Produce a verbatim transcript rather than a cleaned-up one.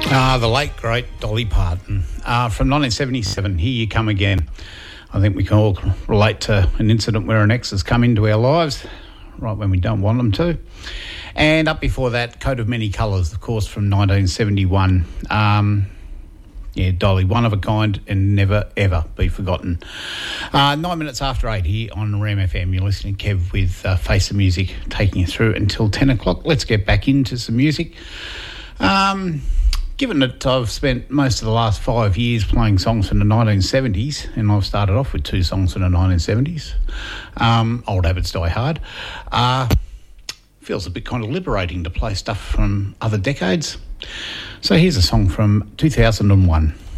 Ah, the late, great Dolly Parton. Uh, from nineteen seventy-seven, Here You Come Again. I think we can all relate to an incident where an ex has come into our lives right when we don't want them to. And up before that, Coat of Many Colours, of course, from nineteen seventy-one. Um, yeah, Dolly, one of a kind and never, ever be forgotten. Uh, nine minutes after eight here on Ram F M. You're listening to Kev with uh, Face of Music, taking you through until ten o'clock. Let's get back into some music. Um... Given that I've spent most of the last five years playing songs from the nineteen seventies, and I've started off with two songs from the nineteen seventies, um, Old Habits Die Hard, uh, feels a bit kind of liberating to play stuff from other decades. So here's a song from two thousand one.